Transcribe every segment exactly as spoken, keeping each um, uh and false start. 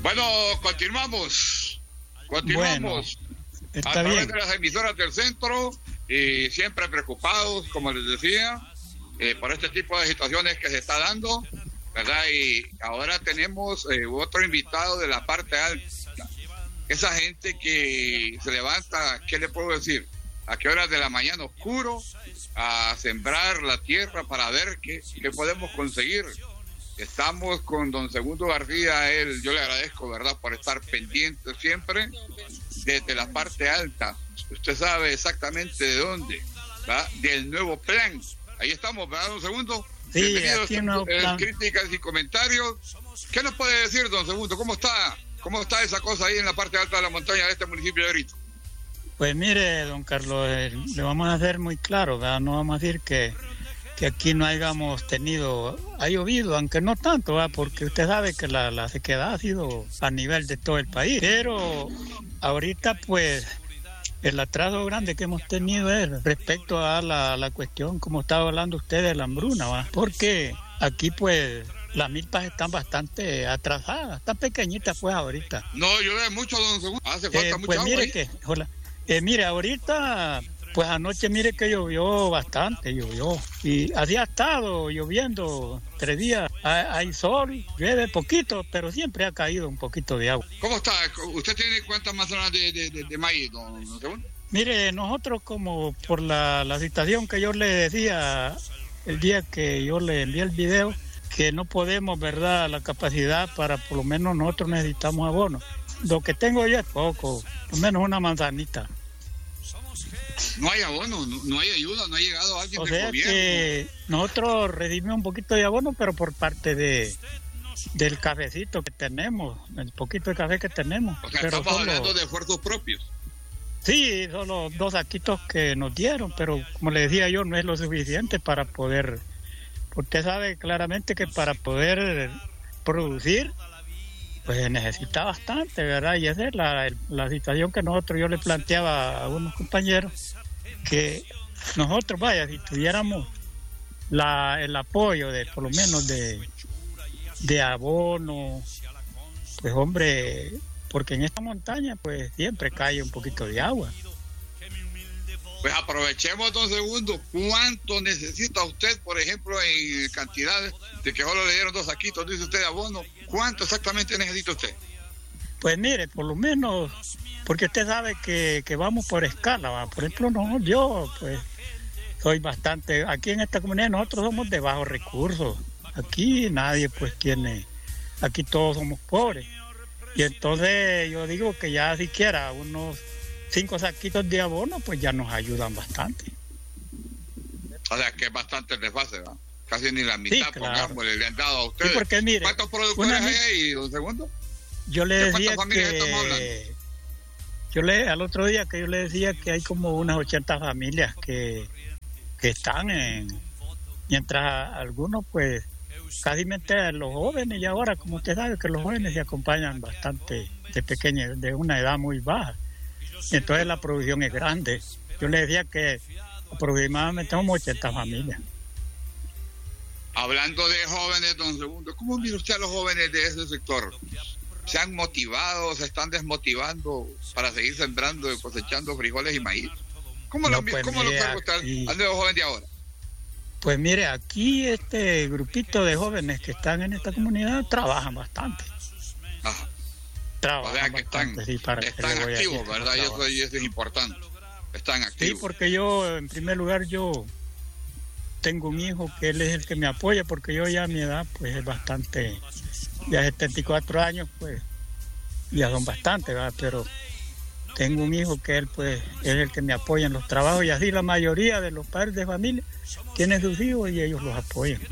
Bueno, continuamos. Continuamos. Bueno, está a través bien. de las emisoras del centro, y siempre preocupados, como les decía, eh, por este tipo de situaciones que se está dando, ¿verdad? Y ahora tenemos eh, otro invitado de la parte alta. Esa gente que se levanta, ¿qué le puedo decir? ¿A qué horas de la mañana oscuro? A sembrar la tierra para ver qué, qué podemos conseguir. Estamos con don Segundo García. Él, yo le agradezco, ¿verdad?, por estar pendiente siempre desde la parte alta. Usted sabe exactamente de dónde, ¿verdad? Del nuevo plan. Ahí estamos, ¿verdad, don Segundo? Sí, bienvenidos aquí no, eh, plan. críticas y comentarios. ¿Qué nos puede decir, don Segundo? ¿Cómo está? ¿Cómo está esa cosa ahí en la parte alta de la montaña de este municipio de Brito? Pues mire, don Carlos, eh, le vamos a hacer muy claro, ¿verdad? No vamos a decir que, que aquí no hayamos tenido, ha llovido, aunque no tanto, ¿verdad? Porque usted sabe que la, la sequedad ha sido a nivel de todo el país. Pero ahorita, pues, el atraso grande que hemos tenido es respecto a la, la cuestión, como estaba hablando usted, de la hambruna, ¿verdad? Porque aquí, pues, las milpas están bastante atrasadas, están pequeñitas, pues, ahorita. No llueve mucho, don Segundo. Hace falta Eh, mucha pues agua mire ahí. que, hola. Eh, mire, ahorita, pues anoche mire que llovió bastante, llovió. Y así ha estado lloviendo tres días. Hay, hay sol, llueve poquito, pero siempre ha caído un poquito de agua. ¿Cómo está? ¿Usted tiene cuántas manzanas de, de, de, de maíz, don, don Segundo? Mire, nosotros como por la, la situación que yo le decía el día que yo le envié el video, que no podemos, ¿verdad?, la capacidad para, por lo menos nosotros necesitamos abono. Lo que tengo yo es poco, por lo menos una manzanita. No hay abono, no, no hay ayuda, no ha llegado alguien O del sea gobierno. que nosotros recibimos un poquito de abono, pero por parte de del cafecito que tenemos, el poquito de café que tenemos. O sea, pero estamos solo, hablando de esfuerzos propios. Sí, solo dos saquitos que nos dieron, pero como le decía yo, no es lo suficiente para poder... Usted sabe claramente que para poder producir, pues se necesita bastante, ¿verdad? Y esa es la, la situación que nosotros, yo le planteaba a unos compañeros, que nosotros, vaya, si tuviéramos la, el apoyo de, por lo menos de, de abono, pues hombre, porque en esta montaña, pues siempre cae un poquito de agua. Pues aprovechemos, don Segundo, ¿cuánto necesita usted, por ejemplo, en cantidades de que solo le dieron dos saquitos, dice usted, de abono? ¿Cuánto exactamente necesita usted? Pues mire, por lo menos, porque usted sabe que, que vamos por escala, ¿va? Por ejemplo, no, yo pues soy bastante, aquí en esta comunidad nosotros somos de bajos recursos, aquí nadie pues tiene, aquí todos somos pobres, y entonces yo digo que ya siquiera unos cinco saquitos de abono pues ya nos ayudan bastante. O sea, que es bastante desfase, ¿verdad? Casi ni la mitad, Sí, claro. pongámosle, le han dado a ustedes. Sí, porque mire, ¿cuántos productores una- hay ahí, don Segundo? Yo le ¿De decía cuántas familias estamos hablando? que yo le al otro día que yo le decía que hay como unas ochenta familias que, que están en, mientras algunos pues casi mente los jóvenes, y ahora como usted sabe que los jóvenes se acompañan bastante de pequeños, de una edad muy baja, y entonces la producción es grande. Yo le decía que aproximadamente somos ochenta familias. Hablando de jóvenes, don Segundo, ¿cómo mira usted a los jóvenes de ese sector? ¿Se han motivado, se están desmotivando para seguir sembrando y cosechando frijoles y maíz? ¿Cómo No, lo, pues, ¿cómo lo mire, observa usted aquí- al nuevo joven de ahora? Pues mire, aquí este grupito de jóvenes que están en esta comunidad trabajan bastante. Ajá. Trabajan O sea que están, bastante, sí, para qué están le voy a decir activos, que no ¿verdad? Y eso, trabajan. y eso es importante. Están Sí, activos. porque yo, en primer lugar, yo tengo un hijo que él es el que me apoya, porque yo ya a mi edad, pues es bastante, ya setenta y cuatro años, pues ya son bastante, ¿verdad? Pero tengo un hijo que él, pues, es el que me apoya en los trabajos, y así la mayoría de los padres de familia tienen sus hijos y ellos los apoyan.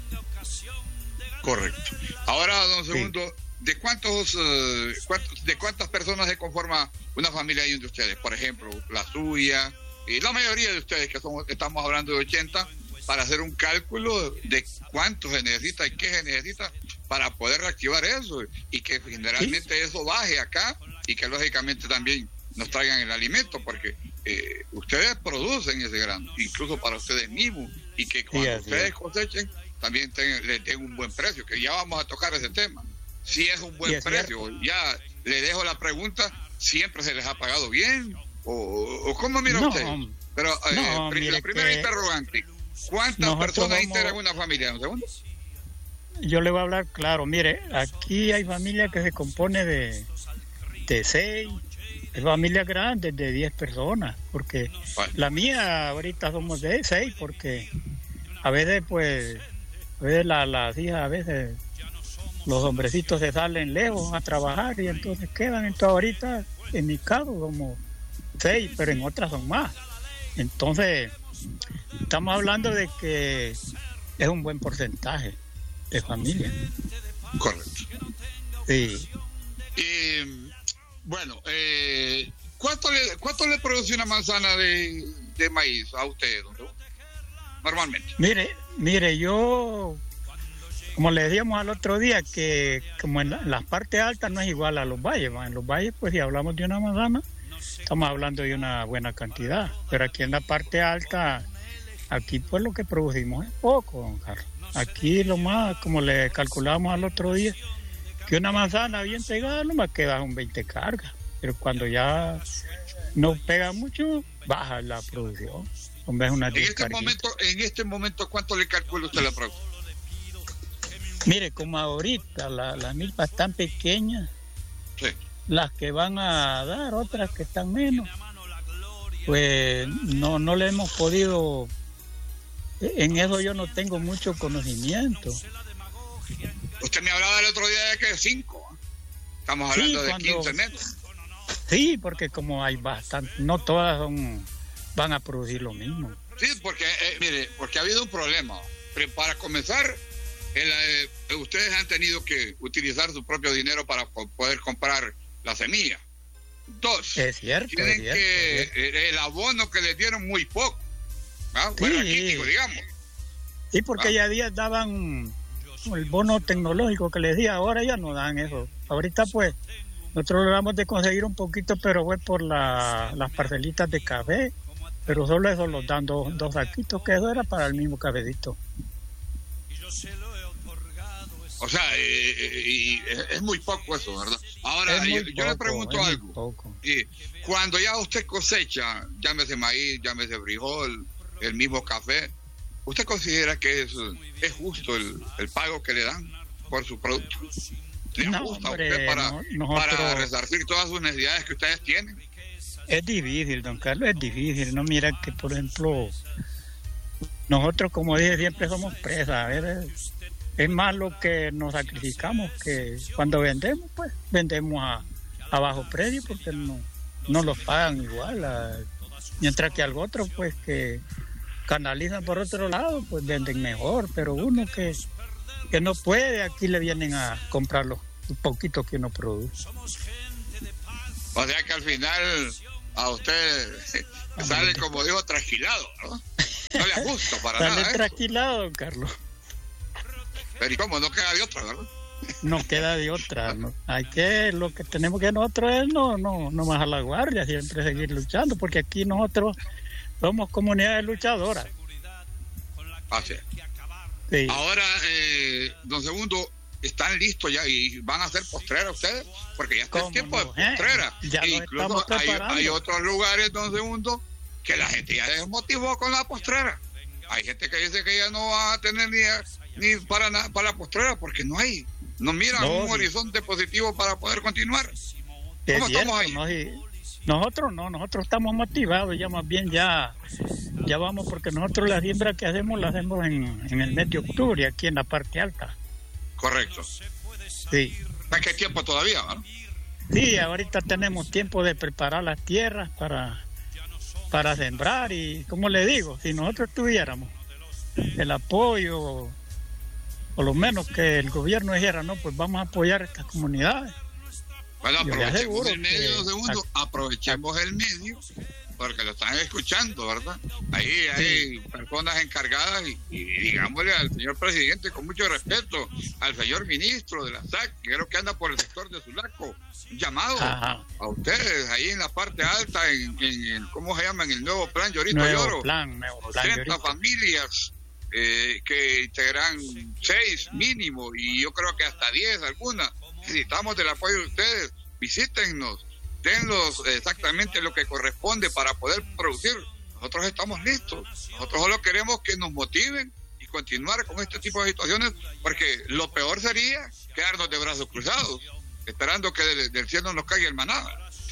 Correcto. Ahora, don Sí. Segundo, ¿de cuántos, eh, cuántos, de cuántas personas se conforma una familia ahí de ustedes? Por ejemplo, la suya y la mayoría de ustedes, que somos, estamos hablando de ochenta, para hacer un cálculo de cuánto se necesita y qué se necesita para poder reactivar eso, y que generalmente ¿Sí? eso baje acá, y que lógicamente también nos traigan el alimento, porque eh, ustedes producen ese grano, incluso para ustedes mismos, y que cuando Sí, ustedes cosechen también ten, les den un buen precio, que ya vamos a tocar ese tema. si es un buen precio. Cierto. Ya le dejo la pregunta, ¿siempre se les ha pagado bien? ¿O, o cómo mira no, usted? Pero eh, no, la primera interrogante, ¿cuántas personas vamos... integran una familia? ¿Un segundo? Yo le voy a hablar claro. Mire, aquí hay familias que se compone de, de seis, hay familias grandes de diez personas, porque bueno. La mía ahorita somos de seis, porque a veces pues, a veces la, las hijas, a veces los hombrecitos se salen lejos a trabajar y entonces quedan. Entonces ahorita en mi caso somos seis, pero en otras son más. Entonces estamos hablando de que es un buen porcentaje de familia. Correcto. Sí. Eh, bueno, eh, ¿cuánto le cuánto le produce una manzana de, de maíz a usted, don Segundo? Normalmente. Mire, mire, yo, como le decíamos al otro día, que como en la, las partes altas no es igual a los valles, ¿va? En los valles, pues si hablamos de una manzana, estamos hablando de una buena cantidad, pero aquí en la parte alta, aquí pues lo que producimos es poco, don Carlos. Aquí lo más, como le calculamos al otro día, que una manzana bien pegada no más queda un veinte cargas, pero cuando ya no pega mucho, baja la producción. Hombre, es una en este momento, en este momento, ¿cuánto le calcula usted la producción? Mire, como ahorita la, las milpas están pequeñas, sí. Las que van a dar, otras que están menos, pues no, no le hemos podido. En eso yo no tengo mucho conocimiento. Usted me hablaba el otro día de que cinco. Estamos hablando sí, cuando, de quince metros. Sí, porque como hay bastante, no todas son, van a producir lo mismo. Sí, porque, eh, mire, porque ha habido un problema. Para comenzar, el, eh, ustedes han tenido que utilizar su propio dinero para poder comprar la semilla. Dos, es cierto, tienen es cierto, que es cierto. el abono que les dieron muy poco. ¿Ah? Sí, bueno, crítico, digamos. Sí, porque ¿Ah? ya días daban el bono tecnológico que les di, ahora ya no dan eso. Ahorita pues nosotros logramos de conseguir un poquito, pero fue por la, las parcelitas de café, pero solo eso los dan dos, dos saquitos, que eso era para el mismo cafecito. O sea, eh, y es muy poco eso, ¿verdad? Ahora, yo, yo le pregunto algo. Y cuando ya usted cosecha, llámese maíz, llámese frijol, el mismo café, ¿usted considera que es, es justo el, el pago que le dan por su producto? ¿Le no, ajusta hombre, a usted para, no, nosotros... para resarcir todas sus necesidades que ustedes tienen? Es difícil, don Carlos, es difícil. No, mira que, por ejemplo, nosotros, como dije, siempre somos presas. A ver, es más lo que nos sacrificamos, que cuando vendemos, pues vendemos a, a bajo precio, porque no, no los pagan igual. A, mientras que al otro, pues que canalizan por otro lado, pues venden mejor, pero uno que, que no puede, aquí le vienen a comprar los poquitos que uno produce. O sea que al final a usted sale, como digo, trasquilado, ¿no? No le ajusta para sale nada. Sale trasquilado, don Carlos. Pero ¿y cómo? No queda de otra, ¿verdad? No queda de otra, ¿no? Hay que, lo que tenemos que nosotros es no, no, no bajar la guardia, siempre seguir luchando, porque aquí nosotros somos comunidades luchadoras. Así es. Sí. Ahora, eh, don Segundo, ¿están listos ya y van a hacer postreras ustedes? Porque ya está el tiempo no? de postreras. Eh, ya e incluso hay, hay otros lugares, don Segundo, que la gente ya se desmotivó con la postrera. Hay gente que dice que ya no va a tener ni, ni para, para la postrera porque no hay, no miran no, un sí. horizonte positivo para poder continuar. ¿Cómo estamos ahí? No, sí. Nosotros no, nosotros estamos motivados, ya más bien ya, ya vamos, porque nosotros la siembra que hacemos la hacemos en, en el mes de octubre, aquí en la parte alta. Correcto. Sí. ¿Para qué tiempo todavía, no? Sí, ahorita tenemos tiempo de preparar las tierras para, para sembrar y, como le digo, si nosotros tuviéramos el apoyo, o lo menos que el gobierno dijera, no, pues vamos a apoyar a estas comunidades. Bueno, aprovechemos el medio, que... segundo, aprovechemos el medio, porque lo están escuchando, ¿verdad? Ahí hay sí. personas encargadas y, y digámosle al señor presidente, con mucho respeto, al señor ministro de la S A C, que creo que anda por el sector de Sulaco, un llamado Ajá. a ustedes, ahí en la parte alta, en, en, en ¿cómo se llama? En el nuevo plan Llorito nuevo Lloro. Plan, nuevo plan ochenta Llorito. Familias eh, que integran seis mínimo, y yo creo que hasta diez algunas, necesitamos del apoyo de ustedes. Visítennos, dennos exactamente lo que corresponde para poder producir. Nosotros estamos listos. Nosotros solo queremos que nos motiven y continuar con este tipo de situaciones, porque lo peor sería quedarnos de brazos cruzados, esperando que del, del cielo nos caiga el maná.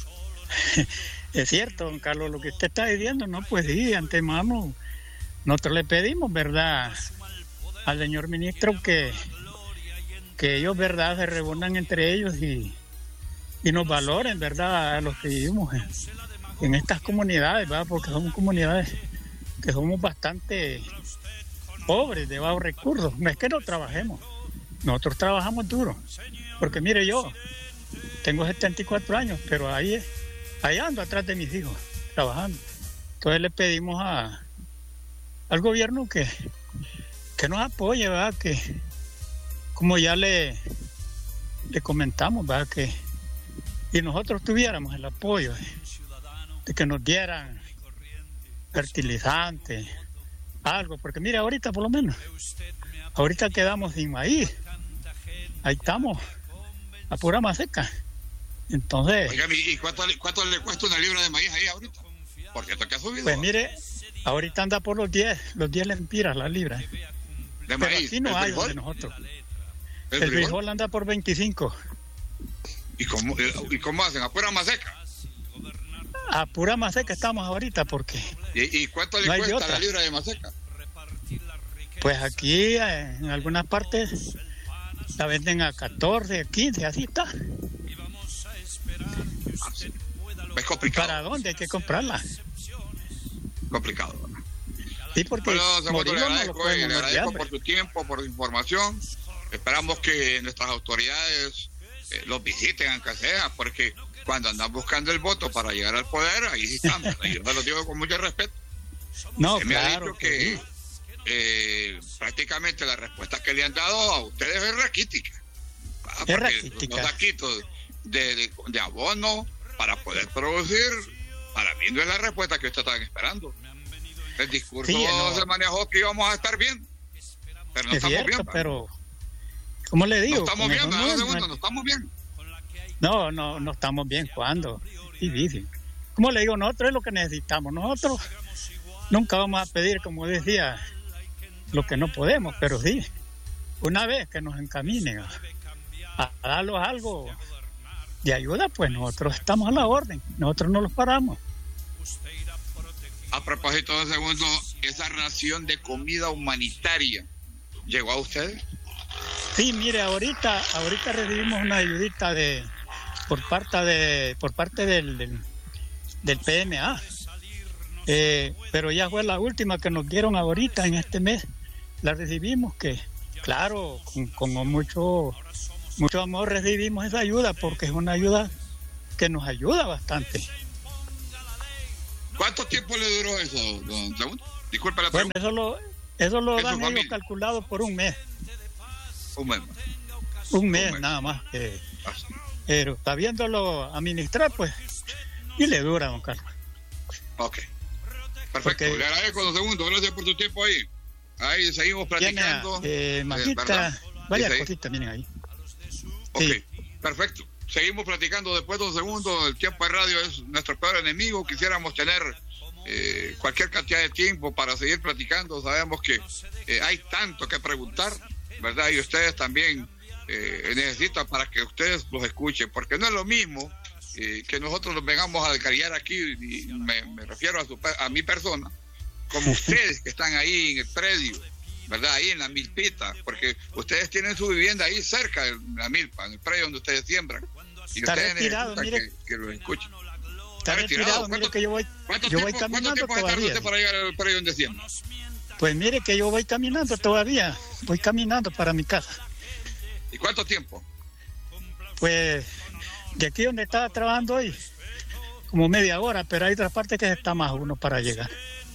Es cierto, don Carlos, lo que usted está diciendo, no, pues sí, de antemano, nosotros le pedimos, ¿verdad?, al señor ministro que, que ellos, ¿verdad?, se reúnan entre ellos y, y nos valoren, ¿verdad?, a los que vivimos en, en estas comunidades, ¿verdad?, porque somos comunidades que somos bastante pobres, de bajos recursos. No es que no trabajemos, nosotros trabajamos duro, porque mire, yo tengo setenta y cuatro años, pero ahí, ahí ando atrás de mis hijos, trabajando. Entonces le pedimos a, al gobierno que, que nos apoye, ¿verdad?, que como ya le, le comentamos, ¿verdad?, que y nosotros tuviéramos el apoyo de, de que nos dieran fertilizantes, algo, porque mire, ahorita por lo menos, ahorita quedamos sin maíz, ahí estamos, a pura maseca. Entonces, oiga, ¿y cuánto, cuánto le cuesta una libra de maíz ahí ahorita? Porque esto que ha subido. Pues mire, ahorita anda por los diez, los diez lempiras la libra. De Pero maíz. aquí no hay de nosotros. ¿El, el frijol anda por veinticinco. ¿Y cómo, ¿Y cómo hacen? ¿A pura maseca? A pura maseca estamos ahorita, porque ¿Y, y cuánto le no cuesta la libra de maseca? Pues aquí en algunas partes la venden a catorce, quince, así está. Es complicado. ¿Para dónde hay que comprarla? Complicado. Sí, porque bueno, segundo, le agradezco, no le agradezco por tu tiempo, por tu información. Esperamos que nuestras autoridades eh, los visiten aunque sea, porque cuando andan buscando el voto para llegar al poder, ahí sí están. Yo se lo digo con mucho respeto. No, Usted me claro, ha dicho que sí. eh, prácticamente la respuesta que le han dado a ustedes es raquítica. ¿Ah? Es raquítica. Los saquitos de, de, de abono para poder producir, para mí no es la respuesta que ustedes estaban esperando. El discurso sí, no. se manejó que íbamos a estar bien, pero no es estamos cierto, bien. Pero, ¿cómo le digo? No estamos bien, no, no, no, segundo, no estamos bien. No, no, no estamos bien. ¿Cuándo? Y dicen. Como le digo, nosotros es lo que necesitamos. Nosotros nunca vamos a pedir, como decía, lo que no podemos, pero sí, una vez que nos encaminen a, a darlos algo de ayuda, pues nosotros estamos a la orden, nosotros no los paramos. A propósito de segundo, esa ración de comida humanitaria, ¿llegó a ustedes? Sí, mire, ahorita, ahorita recibimos una ayudita de por parte de por parte del del, del P M A, eh, pero ya fue la última que nos dieron ahorita en este mes, la recibimos, que claro, con, con mucho mucho amor recibimos esa ayuda, porque es una ayuda que nos ayuda bastante. ¿Cuánto tiempo le duró eso, don Segundo? Disculpe la pregunta. Bueno, eso lo, eso lo dan ellos familia? calculado por un mes. Un mes. Un mes, un mes. Nada más. Que, pero está viéndolo administrar, pues, y le dura, don Carlos. Ok. Perfecto. Porque, le agradezco, don Segundo. Gracias por tu tiempo ahí. Ahí seguimos platicando. Eh, Majita, eh, varias cositas vienen ahí. Ok, sí. Perfecto. Seguimos platicando después de un segundo. El tiempo de radio es nuestro peor enemigo. Quisiéramos tener eh, cualquier cantidad de tiempo para seguir platicando. Sabemos que eh, hay tanto que preguntar, ¿verdad? Y ustedes también eh, necesitan para que ustedes los escuchen, porque no es lo mismo eh, que nosotros nos vengamos a descargar aquí, y me, me refiero a, su, a mi persona, como ustedes que están ahí en el predio, ¿verdad? Ahí en la milpita, porque ustedes tienen su vivienda ahí cerca de la milpa, en el predio donde ustedes siembran. Y está ustedes retirado, mire, que, que lo escuchen. Está retirado, mire que yo voy, yo voy caminando ¿Cuánto tiempo todavía? usted para llegar al predio donde siembra? Pues mire que yo voy caminando todavía, voy caminando para mi casa. ¿Y cuánto tiempo? Pues de aquí donde estaba trabajando hoy, como media hora, pero hay otra parte que está más uno para llegar.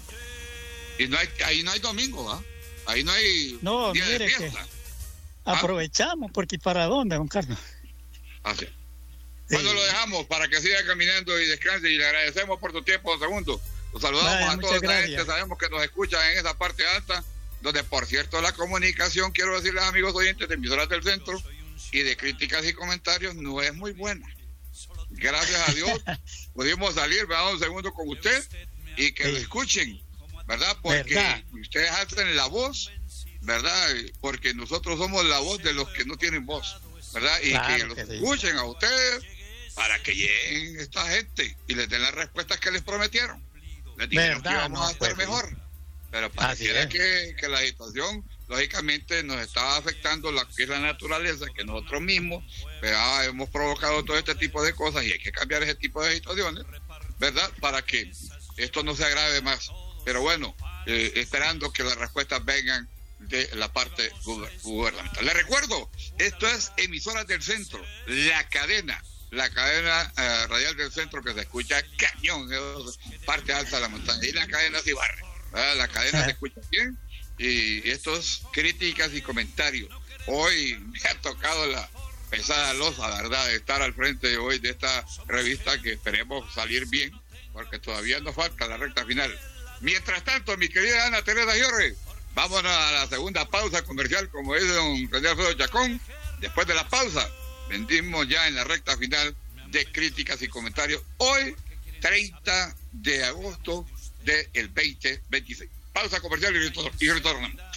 Y no hay, ahí no hay domingo, ¿ah? Ahí no hay no, día mire de fiesta. Que aprovechamos, porque ¿para dónde, don Carlos? Así. Sí. Bueno, lo dejamos para que siga caminando y descanse, y le agradecemos por tu tiempo, don Segundo. Los saludamos Vaya, a toda la gente, sabemos que nos escuchan en esa parte alta, donde por cierto la comunicación, quiero decirles, amigos oyentes de Emisoras del Centro, y de críticas y comentarios no es muy buena. Gracias a Dios pudimos salir, ¿verdad? Un segundo con usted y que sí. Lo escuchen, ¿verdad? Porque ¿verdad? Ustedes hacen la voz, ¿verdad? Porque nosotros somos la voz de los que no tienen voz, ¿verdad? Y claro que los que sí. Escuchen a ustedes para que lleguen esta gente y les den las respuestas que les prometieron. Les dijeron que íbamos no, a hacer pues, mejor. Sí. Pero pareciera que, que la situación, lógicamente, nos está afectando la que es la naturaleza, que nosotros mismos, ¿verdad? Hemos provocado todo este tipo de cosas y hay que cambiar ese tipo de situaciones, ¿verdad? Para que esto no se agrave más. Pero bueno, eh, esperando que las respuestas vengan de la parte gubernamental. Les recuerdo, esto es Emisoras del Centro, la cadena, la cadena uh, radial del centro que se escucha cañón, es parte alta de la montaña, y la cadena Cibarre. ¿Verdad? La cadena se escucha bien y estos críticas y comentarios. Hoy me ha tocado la pesada losa, verdad, de estar al frente hoy de esta revista que esperemos salir bien, porque todavía nos falta la recta final. Mientras tanto, mi querida Ana Teresa Yorre, vámonos a la segunda pausa comercial, como dice don René Alfredo Chacón. Después de la pausa, vendimos ya en la recta final de críticas y comentarios. Hoy, treinta de agosto del veinte veintiséis. Pausa comercial y retornamos.